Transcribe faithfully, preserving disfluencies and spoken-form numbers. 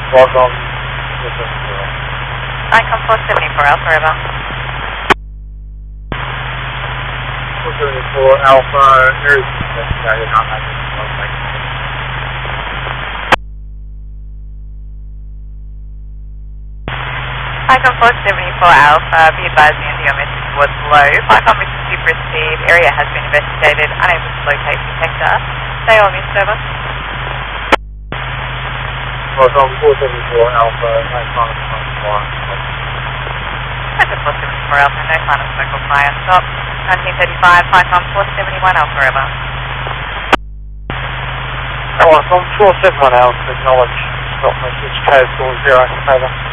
Welcome. Icon four seventy-four Alpha River. four seventy-four Alpha, there is investigated, not making Icon four seventy-four Alpha, be advised the Indigo message was low. Icon mission keep received, area has been investigated, unable to locate detector. Stay on this over. Welcome, four seventy-four Alpha, no sign of smoke fire. Icon four seventy-four Alpha, no sign of smoke or fire. Stop. nineteen thirty-five, Icon four seventy-one Alpha River. Welcome, four seventy-one Alpha, acknowledge. Stop message, code four zero, over.